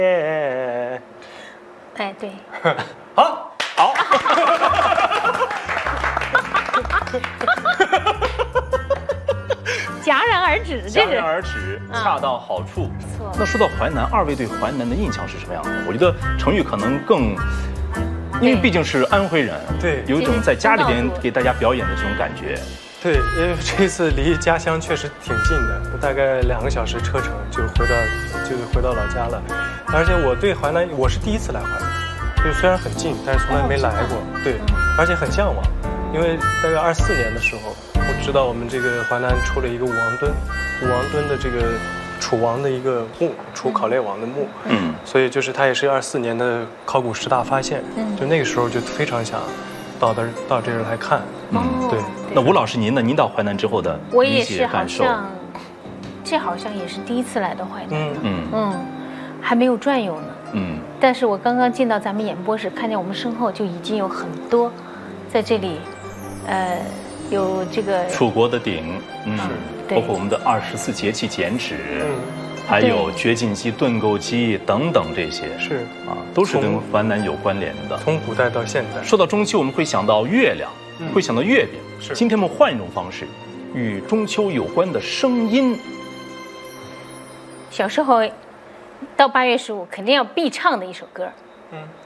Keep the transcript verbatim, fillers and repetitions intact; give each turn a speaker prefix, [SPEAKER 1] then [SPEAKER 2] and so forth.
[SPEAKER 1] 哎，对。
[SPEAKER 2] 好，好。
[SPEAKER 1] 戛然而止，这是
[SPEAKER 2] 戛然而止，恰到好处。
[SPEAKER 1] 错。
[SPEAKER 2] 那说到淮南，二位对淮南的印象是什么样的？我觉得程昱可能更，因为毕竟是安徽人，
[SPEAKER 3] 对，
[SPEAKER 2] 有一种在家里边给大家表演的这种感觉。
[SPEAKER 3] 对，因为这次离家乡确实挺近的，大概两个小时车程就回到就回到老家了。而且我对淮南，我是第一次来淮南，就虽然很近，但是从来没来过。对，而且很向往，因为大概二四年的时候。我知道我们这个淮南出了一个武王墩，武王墩的这个楚王的一个墓，楚考烈王的墓，嗯，所以就是它也是二四年的考古十大发现，嗯，就那个时候就非常想到的到这儿来看，嗯，对。
[SPEAKER 2] 那吴老师您呢？您到淮南之后的
[SPEAKER 1] 我也是好像，这好像也是第一次来到淮南，嗯嗯嗯，还没有转悠呢，嗯，但是我刚刚进到咱们演播室，看见我们身后就已经有很多在这里，呃。有这个
[SPEAKER 2] 楚国的鼎，嗯，包括我们的二十四节气剪纸，嗯，还有掘进机、盾构机等等这些，
[SPEAKER 3] 是
[SPEAKER 2] 啊，都是跟淮南有关联的。
[SPEAKER 3] 从古代到现代，
[SPEAKER 2] 说到中秋，我们会想到月亮，嗯、会想到月饼。
[SPEAKER 3] 是，
[SPEAKER 2] 今天我们换一种方式，与中秋有关的声音。
[SPEAKER 1] 小时候，到八月十五肯定要必唱的一首歌，嗯。